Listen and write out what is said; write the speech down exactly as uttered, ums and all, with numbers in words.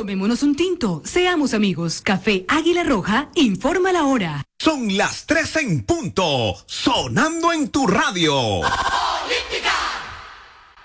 Tomémonos un tinto, seamos amigos. Café Águila Roja, informa la hora. Son las tres en punto, sonando en tu radio.